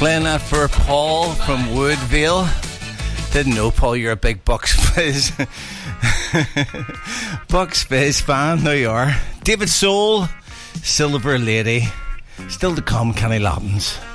Playing that for Paul from Woodville. Didn't know, Paul, you're a big Bucks Fizz Bucks Fizz fan. There you are. David Soul, Silver Lady. Still to come, Kenny Loggins.